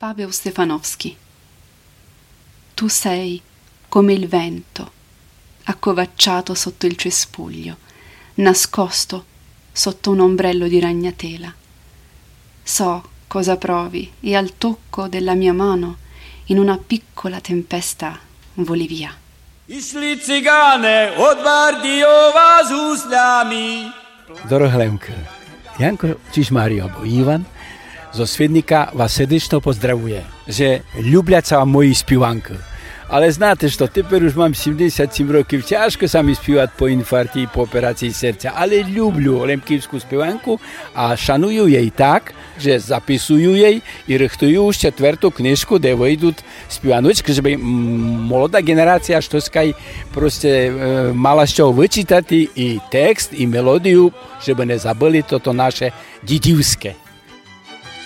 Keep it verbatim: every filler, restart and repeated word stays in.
Paweł Stefanowski. Tu sei come il vento, accovacciato sotto il cespuglio, nascosto sotto un ombrello di ragnatela. So cosa provi e al tocco della mia mano in una piccola tempesta voli via. Išli cigáne od Bardijova s husľami. Dorohlemka, Janko Čižmári alebo Ivan zo Svednika vás srdечно pozdravuje, že ľubľaca moji spievanky. Ale znáte, že teper už mám sedemdesiatsedem rokov, ťažko sa mi spievať po infarkte, po operácii srdca, ale ľúbľu lemkivskú spievanku a šanujú jej tak, že zapisujú jej i rychtujú už četvrtú knižku, kde vyjdú spievanučky, že by mladá generácia štoskaj proste e, mala z čoho vyčítať i text, i melódiu, že by nezabili toto naše didivské.